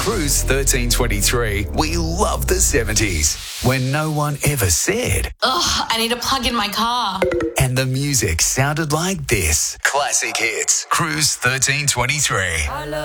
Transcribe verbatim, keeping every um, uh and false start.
Cruise thirteen twenty-three, we love the seventies, when no one ever said, Ugh, I need a plug in my car. and the music sounded like this. Classic Hits, Cruise thirteen twenty-three.